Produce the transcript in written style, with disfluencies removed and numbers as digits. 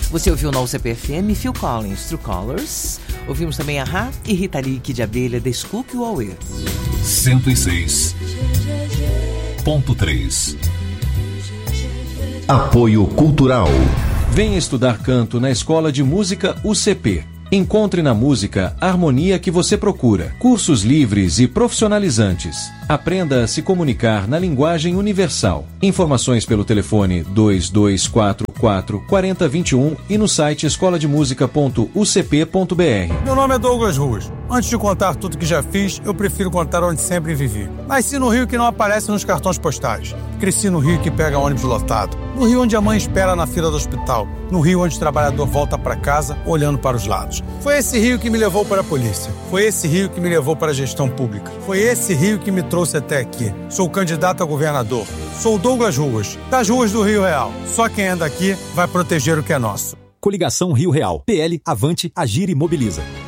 Você ouviu na UCP-FM Phil Collins, True Colors. Ouvimos também a e Rita Lee, Kid de Abelha, Desculpe o Auê. 106.3 Apoio Cultural. Venha estudar canto na Escola de Música UCP. Encontre na música a harmonia que você procura. Cursos livres e profissionalizantes. Aprenda a se comunicar na linguagem universal. Informações pelo telefone 2244 4021 e no site escolademusica.ucp.br. Meu nome é Douglas Ruas. Antes de contar tudo que já fiz, eu prefiro contar onde sempre vivi. Nasci no Rio que não aparece nos cartões postais. Cresci no Rio que pega ônibus lotado. No Rio onde a mãe espera na fila do hospital. No Rio onde o trabalhador volta para casa olhando para os lados. Foi esse Rio que me levou para a polícia. Foi esse Rio que me levou para a gestão pública. Foi esse Rio que me trouxe até aqui. Sou candidato a governador. Sou Douglas Ruas, das ruas do Rio Real. Só quem é daqui vai proteger o que é nosso. Coligação Rio Real. PL, Avante, Agir e Mobiliza.